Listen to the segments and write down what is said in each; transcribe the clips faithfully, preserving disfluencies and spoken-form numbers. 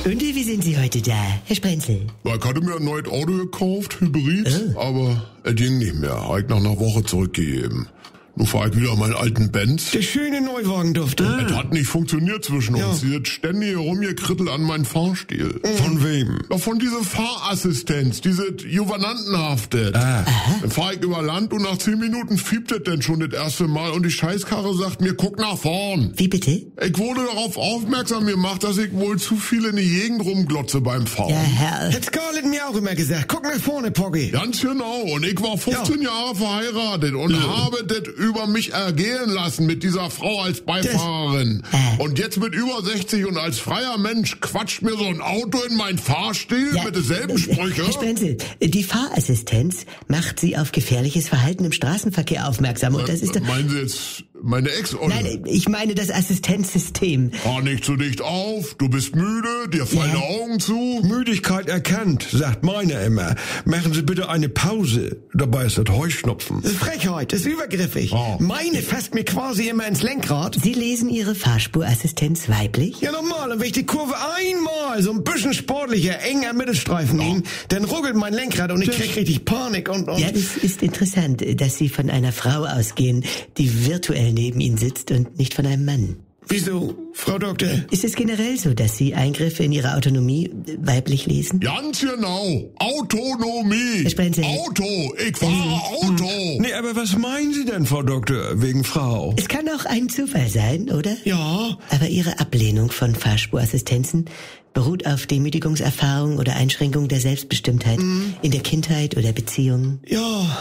Und wie sind Sie heute da, Herr Sprenzel? Ich hatte mir ein neues Auto gekauft, Hybrid, oh. aber es ging nicht mehr. Habe ich nach einer Woche zurückgegeben. Nun fahre ich wieder meinen alten Benz. Der schöne Neuwagenduft. Ah. Es hat nicht funktioniert zwischen ja. uns. Sie hat ständig rumgekrittelt an meinen Fahrstil. Mhm. Von wem? Ja, von dieser Fahrassistenz, diese Juvenantenhafte. Ah. Dann fahre ich über Land und nach zehn Minuten fiebt es denn schon das erste Mal und die Scheißkarre sagt mir, guck nach vorn. Wie bitte? Ich wurde darauf aufmerksam gemacht, dass ich wohl zu viel in die Gegend rumglotze beim Fahren. Ja, Herr. Hat Scarlett mir auch immer gesagt, guck nach vorne, Poggi. Ganz genau. Und ich war fünfzehn ja. Jahre verheiratet und ja. habe das über mich ergehen lassen mit dieser Frau als Beifahrerin. Äh. Und jetzt mit über sechzig und als freier Mensch quatscht mir so ein Auto in meinen Fahrstil ja, mit denselben Sprüchen. Herr Sprenzel, die Fahrassistenz macht Sie auf gefährliches Verhalten im Straßenverkehr aufmerksam. Und das ist Meinen Sie jetzt meine Ex, oder? Nein, ich meine das Assistenzsystem. Fahr nicht zu dicht auf, du bist müde, dir fallen ja. die Augen zu. Müdigkeit erkannt, sagt meiner immer. Machen Sie bitte eine Pause. Dabei ist das Heuschnupfen. Das ist Frechheit, das ist übergriffig. Oh. Meine fasst mir quasi immer ins Lenkrad. Sie lesen Ihre Fahrspurassistenz weiblich? Ja, normal. Und wenn ich die Kurve einmal so ein bisschen sportlicher, enger Mittelstreifen nehme, dann ruckelt mein Lenkrad und ich das krieg richtig Panik und, und... Ja, das ist interessant, dass Sie von einer Frau ausgehen, die virtuell neben Ihnen sitzt und nicht von einem Mann. Wieso, Frau Doktor? Ist es generell so, dass Sie Eingriffe in Ihre Autonomie weiblich lesen? Ganz genau. Autonomie. Herr Sprenzel. Auto. Ich fahre mhm. Auto. Nee, aber was meinen Sie denn, Frau Doktor, wegen Frau? Es kann auch ein Zufall sein, oder? Ja. Aber Ihre Ablehnung von Fahrspurassistenzen beruht auf Demütigungserfahrung oder Einschränkung der Selbstbestimmtheit mhm. in der Kindheit oder Beziehungen? Ja.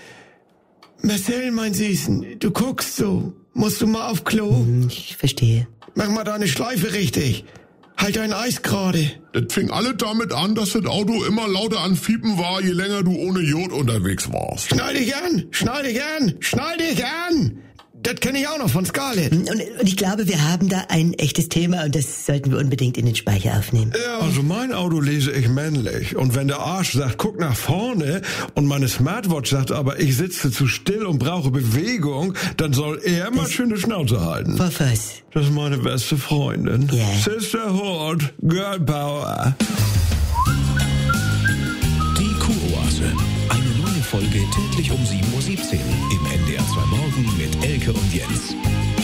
Marcel, mein Süßen, du guckst so. Musst du mal auf Klo? Ich verstehe. Mach mal deine Schleife richtig. Halt dein Eis gerade. Das fing alle damit an, dass das Auto immer lauter an Fiepen war, je länger du ohne Jod unterwegs warst. Schnall dich an! Schnall dich an! Schnall dich an! Das kenne ich auch noch von Scarlett. Und, und ich glaube, wir haben da ein echtes Thema und das sollten wir unbedingt in den Speicher aufnehmen. Ja. Also mein Auto lese ich männlich. Und wenn der Arsch sagt, guck nach vorne und meine Smartwatch sagt aber, ich sitze zu still und brauche Bewegung, dann soll er mal schön die Schnauze halten. Vor was? Das ist meine beste Freundin. Ja. Sisterhood, Girl Power. Die Kuroase. Eine neue Folge täglich um sieben Uhr siebzehn im N D R zwei Morgen mit Elke und Jens.